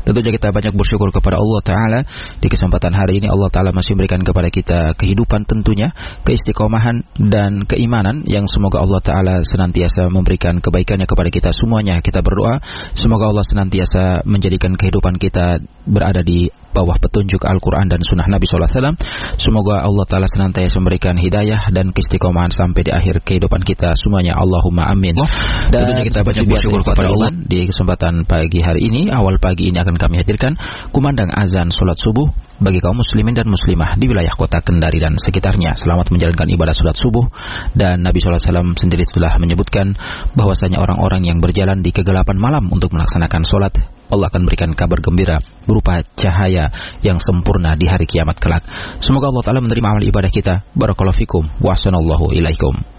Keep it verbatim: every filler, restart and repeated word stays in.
Tentunya kita banyak bersyukur kepada Allah Ta'ala. Di kesempatan hari ini Allah Ta'ala masih memberikan kepada kita kehidupan tentunya, keistiqomahan dan keimanan yang semoga Allah Ta'ala senantiasa memberikan kebaikannya kepada kita semuanya. Kita berdoa semoga Allah senantiasa menjadikan kehidupan kita berada di bawah petunjuk Al-Quran dan Sunnah Nabi shallallahu alaihi wasallam. Semoga Allah Ta'ala senantiasa memberikan hidayah dan keistiqomahan sampai di akhir kehidupan kita semuanya. Allahumma amin. Dan tentunya kita banyak bersyukur kepada Allah. Di kesempatan pagi hari ini, awal pagi ini akan kami hadirkan kumandang azan sholat subuh bagi kaum muslimin dan muslimah di wilayah kota Kendari dan sekitarnya. Selamat menjalankan ibadah sholat subuh. Dan Nabi shallallahu alaihi wasallam sendiri telah menyebutkan bahwasanya orang-orang yang berjalan di kegelapan malam untuk melaksanakan sholat, Allah akan berikan kabar gembira berupa cahaya yang sempurna di hari kiamat kelak. Semoga Allah Ta'ala menerima amal ibadah kita. Barakallahu fikum wa ahsanallahu ilaikum.